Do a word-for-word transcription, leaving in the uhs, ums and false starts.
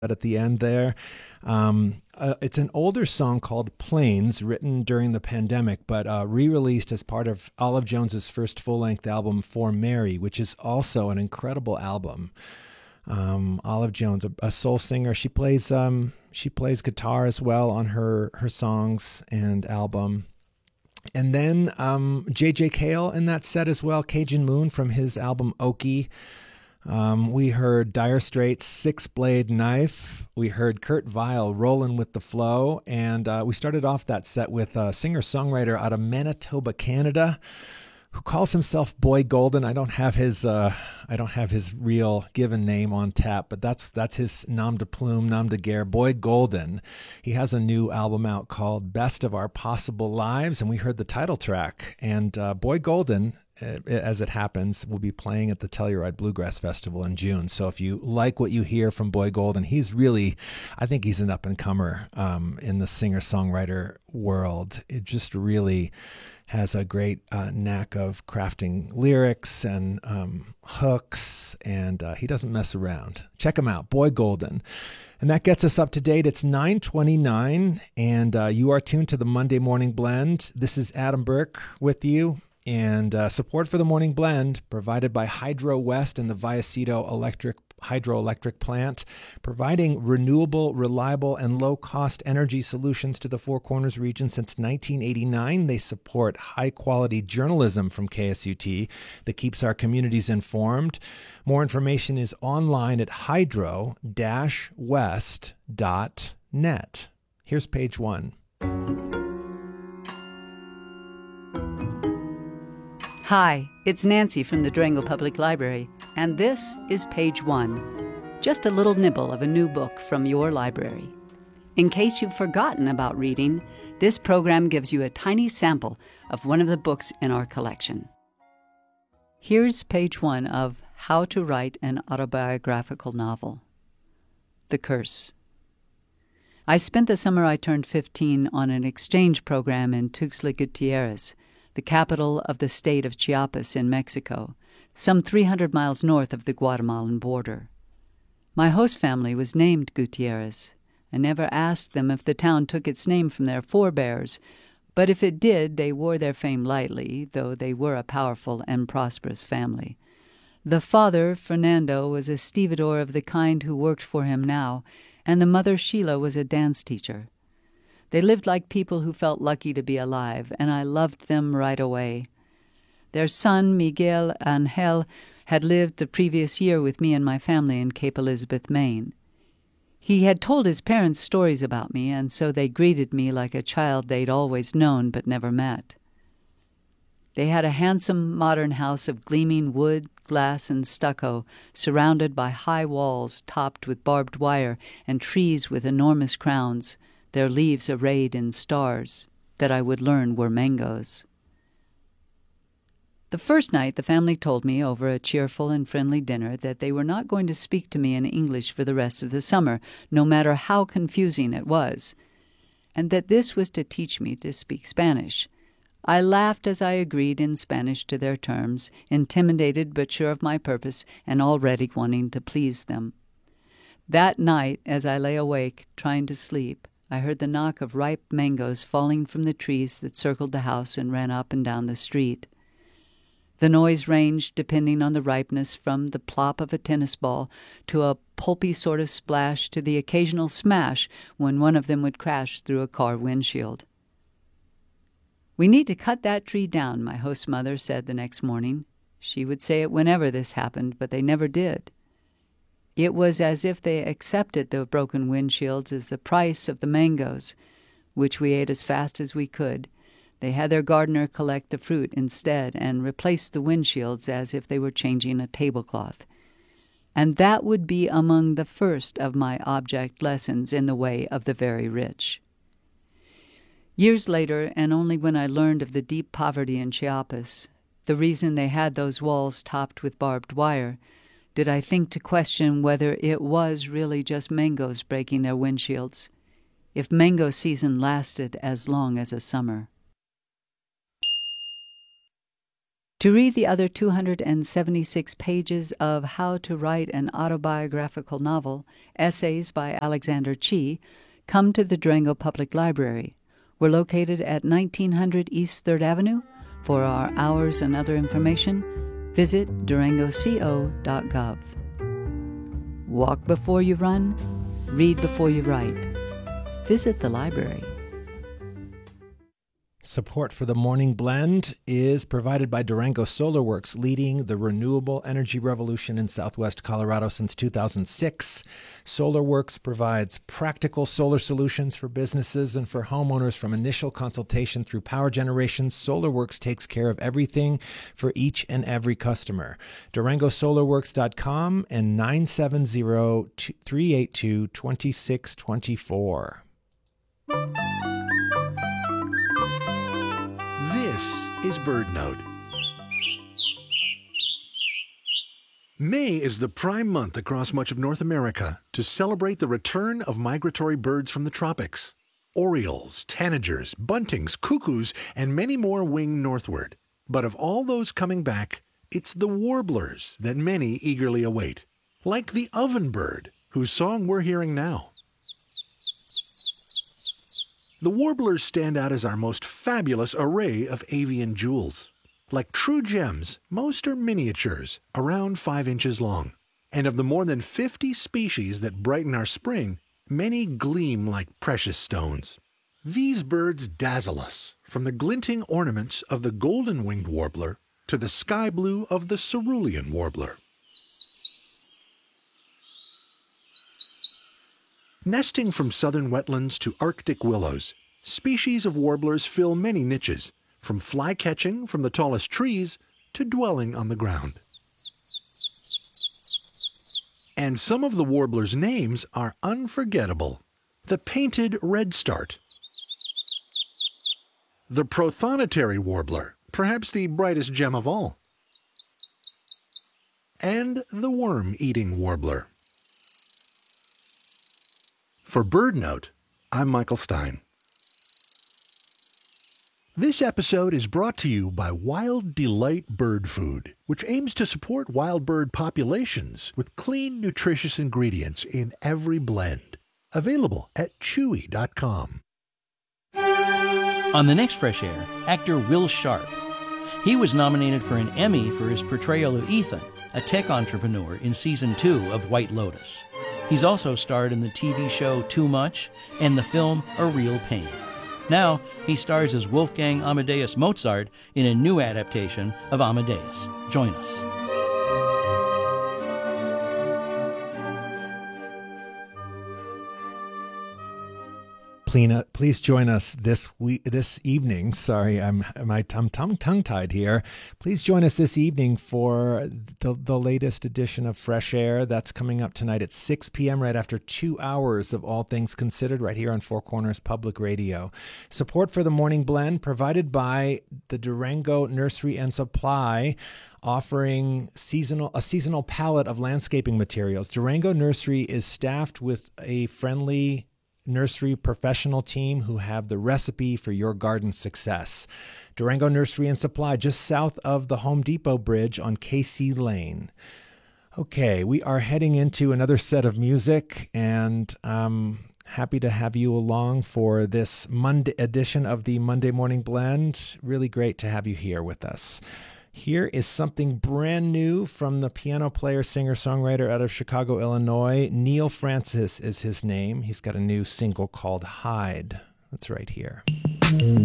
at the end there. Um, uh, it's an older song called Plains, written during the pandemic, but uh, re-released as part of Olive Jones's first full-length album, For Mary, which is also an incredible album. Um, Olive Jones, a, a soul singer, she plays um, she plays guitar as well on her her songs and album. And then um, J J Cale in that set as well, Cajun Moon from his album Okie. Um, we heard Dire Straits' Six Blade Knife. We heard Kurt Vile, Rollin' with the Flow. And uh, we started off that set with a singer-songwriter out of Manitoba, Canada, who calls himself Boy Golden. I don't have his uh, I don't have his real given name on tap, but that's that's his nom de plume, nom de guerre, Boy Golden. He has a new album out called Best of Our Possible Lives, and we heard the title track. And uh, Boy Golden, as it happens, will be playing at the Telluride Bluegrass Festival in June. So if you like what you hear from Boy Golden, he's really, I think he's an up-and-comer um, in the singer-songwriter world. It just really has a great uh, knack of crafting lyrics and um, hooks, and uh, he doesn't mess around. Check him out, Boy Golden. And that gets us up to date. It's nine twenty-nine, and uh, you are tuned to the Monday Morning Blend. This is Adam Burke with you. And uh, support for the Morning Blend provided by Hydro West and the Vallecito Electric Hydroelectric Plant, providing renewable, reliable, and low-cost energy solutions to the Four Corners region since nineteen eighty-nine. They support high-quality journalism from K S U T that keeps our communities informed. More information is online at hydro dash west dot net. Here's page one. Hi, it's Nancy from the Durango Public Library, and this is Page One, just a little nibble of a new book from your library. In case you've forgotten about reading, this program gives you a tiny sample of one of the books in our collection. Here's Page One of How to Write an Autobiographical Novel. The Curse. I spent the summer I turned fifteen on an exchange program in Tuxtla Gutierrez, the capital of the state of Chiapas in Mexico, some three hundred miles north of the Guatemalan border. My host family was named Gutierrez. I never asked them if the town took its name from their forebears, but if it did, they wore their fame lightly, though they were a powerful and prosperous family. The father, Fernando, was a stevedore of the kind who worked for him now, and the mother, Sheila, was a dance teacher. They lived like people who felt lucky to be alive, and I loved them right away. Their son, Miguel Angel, had lived the previous year with me and my family in Cape Elizabeth, Maine. He had told his parents stories about me, and so they greeted me like a child they'd always known but never met. They had a handsome modern house of gleaming wood, glass, and stucco, surrounded by high walls topped with barbed wire and trees with enormous crowns, their leaves arrayed in stars that I would learn were mangoes. The first night the family told me over a cheerful and friendly dinner that they were not going to speak to me in English for the rest of the summer, no matter how confusing it was, and that this was to teach me to speak Spanish. I laughed as I agreed in Spanish to their terms, intimidated but sure of my purpose and already wanting to please them. That night, as I lay awake, trying to sleep, I heard the knock of ripe mangoes falling from the trees that circled the house and ran up and down the street. The noise ranged, depending on the ripeness, from the plop of a tennis ball to a pulpy sort of splash to the occasional smash when one of them would crash through a car windshield. "We need to cut that tree down," my host's mother said the next morning. She would say it whenever this happened, but they never did. It was as if they accepted the broken windshields as the price of the mangoes, which we ate as fast as we could. They had their gardener collect the fruit instead and replace the windshields as if they were changing a tablecloth. And that would be among the first of my object lessons in the way of the very rich. Years later, and only when I learned of the deep poverty in Chiapas, the reason they had those walls topped with barbed wire, did I think to question whether it was really just mangoes breaking their windshields, if mango season lasted as long as a summer. To read the other two hundred seventy-six pages of How to Write an Autobiographical Novel, essays by Alexander Chee, come to the Durango Public Library. We're located at nineteen hundred East third Avenue. For our hours and other information, visit durango co dot gov. Walk before you run, read before you write. Visit the library. Support for the Morning Blend is provided by Durango Solar Works, leading the renewable energy revolution in Southwest Colorado since two thousand six. Solar Works provides practical solar solutions for businesses and for homeowners from initial consultation through power generation. Solar Works takes care of everything for each and every customer. durango solar works dot com and nine seven zero, three eight two, two six two four. This is BirdNote. May is the prime month across much of North America to celebrate the return of migratory birds from the tropics. Orioles, tanagers, buntings, cuckoos, and many more wing northward. But of all those coming back, it's the warblers that many eagerly await, like the ovenbird, whose song we're hearing now. The warblers stand out as our most fabulous array of avian jewels. Like true gems, most are miniatures, around five inches long. And of the more than fifty species that brighten our spring, many gleam like precious stones. These birds dazzle us, from the glinting ornaments of the golden-winged warbler to the sky blue of the cerulean warbler. Nesting from southern wetlands to Arctic willows, species of warblers fill many niches, from fly-catching from the tallest trees to dwelling on the ground. And some of the warblers' names are unforgettable. The painted redstart, the prothonotary warbler, perhaps the brightest gem of all, and the worm-eating warbler. For BirdNote, I'm Michael Stein. This episode is brought to you by Wild Delight Bird Food, which aims to support wild bird populations with clean, nutritious ingredients in every blend. Available at chewy dot com. On the next Fresh Air, actor Will Sharp. He was nominated for an Emmy for his portrayal of Ethan, a tech entrepreneur in season two of White Lotus. He's also starred in the T V show Too Much and the film A Real Pain. Now, he stars as Wolfgang Amadeus Mozart in a new adaptation of Amadeus. Join us. Please join us this week, this evening. Sorry, I'm my tongue tongue tongue tied here. Please join us this evening for the, the latest edition of Fresh Air. That's coming up tonight at six p.m. right after two hours of All Things Considered right here on Four Corners Public Radio. Support for the Morning Blend provided by the Durango Nursery and Supply, offering seasonal a seasonal palette of landscaping materials. Durango Nursery is staffed with a friendly nursery professional team who have the recipe for your garden success. Durango Nursery and Supply, just south of the Home Depot Bridge on Casey Lane. Okay, we are heading into another set of music, and I'm happy to have you along for this Monday edition of the Monday Morning Blend. Really great to have you here with us. Here is something brand new from the piano player, singer, songwriter out of Chicago, Illinois. Neil Francis is his name. He's got a new single called Hide. That's right here.